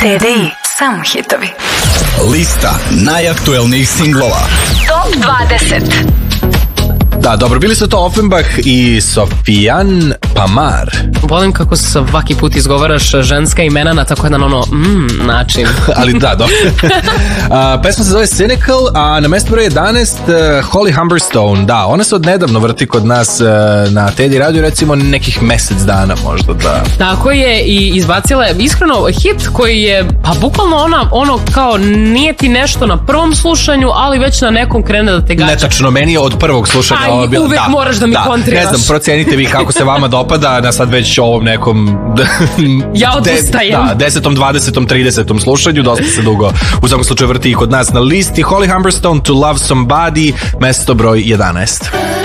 TDI, samo hitovi. Lista najaktuelnijih singlova. Top 20. Da, dobro, bili su to Offenbach i Sofian Pamar. Volim kako svaki put izgovaraš ženska imena na tako jedan način. Ali da, dobro. Pesma se zove Cynical, a na mestu broj 11 Holly Humberstone. Da, ona se odnedavno vrti kod nas na Teddy Radio, recimo nekih mesec dana možda, da. Tako je, i izbacila je iskreno hit koji je, pa bukvalno ono kao nije ti nešto na prvom slušanju, ali već na nekom krene da te gađa. Netačno, meni je od prvog slušanja uvek moraš da mi kontriraš. Ne znam, procenite vi kako se vama dopada na sad već ovom nekom ja odustajem. 10., 20., 30. slušanju, dosta se dugo u svakom slučaju vrti i kod nas na listi. Holly Humberstone, To Love Somebody, mesto broj 11.